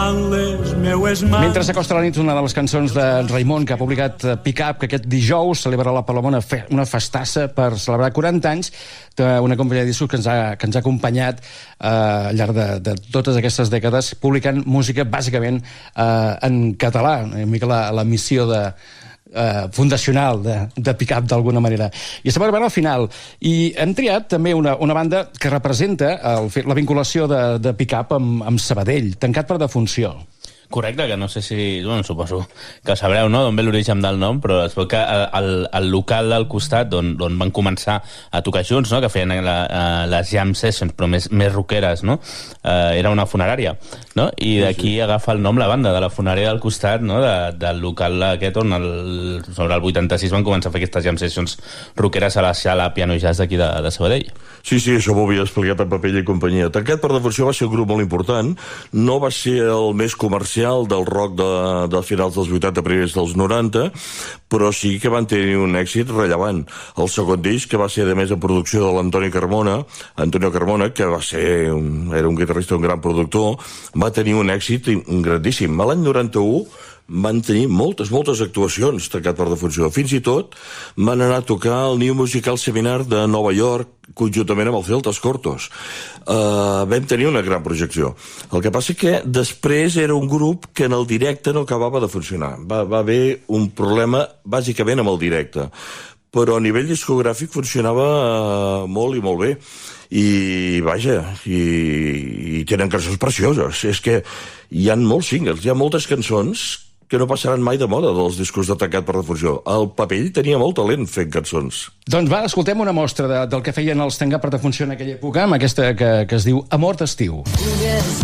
davant les meues mans. Mentre s'acosta la nit, una de les cançons de Raimon que ha publicat Pick Up, que aquest dijous celebra la Paloma una festassa per celebrar 40 anys d'una companyia de discos que ens ha acompanyat al llarg de totes aquestes dècades, publicant música bàsicament en català, una mica la missió fundacional de Pick Up d'alguna manera. I estem arribant al final i hem triat també una banda que representa la vinculació de Pick Up amb Sabadell, Tancat per defunció. Correcte, que no sé si... Bueno, suposo que sabreu, no?, d'on ve l'origen del nom, però es veu que el local del costat d'on van començar a tocar junts, no?, que feien les jam sessions, però més rockeres, no?, era una funerària, no?, i d'aquí agafa el nom la banda, de la funerària del costat, no?, del local aquest on sobre el 86 van començar a fer aquestes jam sessions rockeres a la sala Piano Jazz d'aquí de Sabadell. Sí, això m'ho havia explicat en Papella i companyia. Tancat per defunció va ser un grup molt important, no va ser el més comercial del rock de finals dels 80, primers dels 90, però sí que van tenir un èxit rellevant. El segon disc, que va ser, a més, en producció de l'Antonio Carmona, que era un guitarrista, un gran productor, va tenir un èxit grandíssim. A l'any 91 van tenir moltes actuacions Tancat per defunció. Fins i tot van anar a tocar al New Musical Seminar de Nova York conjuntament amb el Celtas Cortos. Vam tenir una gran projecció. El que passa que després era un grup que en el directe no acabava de funcionar. Va haver un problema bàsicament amb el directe, però a nivell discogràfic funcionava molt i molt bé. I vaja, i tenen cançons precioses. És que hi ha molts singles, hi ha moltes cançons que no passaran mai de moda dels discos de Tancat per defunció. El Papell tenia molt talent fent cançons. Doncs va, escoltem una mostra del que feien els Tancat per defunció en aquella època, amb aquesta que es diu Amor d'estiu.